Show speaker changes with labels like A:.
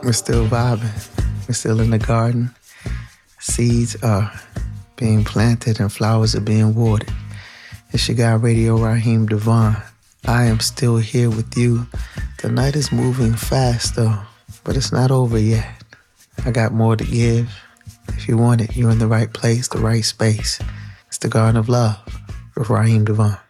A: We're still vibing. We're still in the garden. Seeds are being planted and flowers are being watered. It's your guy, Radio Raheem Devon. I am still here with you. The night is moving fast, though, but it's not over yet. I got more to give. If you want it, you're in the right place, the right space. It's the Garden of Love with Raheem Devon.